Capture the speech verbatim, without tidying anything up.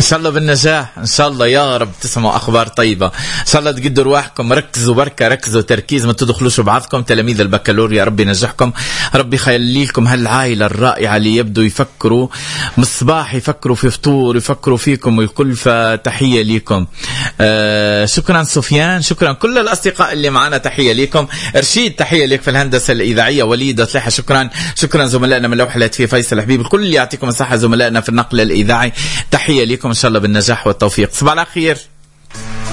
شاء الله بالنجاح إن شاء الله يا رب. تسمعوا أخبار طيبة إن شاء الله، تقدروا رواحكم، ركزوا بركة، ركزوا تركيز، ما تدخلوش بعضكم. تلاميذ البكالوريا ربي ينجحكم، ربي يخلي لكم هالعائلة الرائعة اللي يبدو يفكروا مصباح، يفكروا في فطور، يفكروا فيكم والكل. فتحية لكم. آه شكرا سفيان، شكرا كل الأصدقاء اللي معنا، تحية لكم. رشيد تحية لك في الهندسة الإذاعية. وليد صليحة شكرا، شكرا زملائنا من لوحة في فيصل حبيب، الكل يعطيكم الصحة. زملائنا في النقل الإذاعي تحية لكم، إن شاء الله بالنجاح والتوفيق. صباح الخير.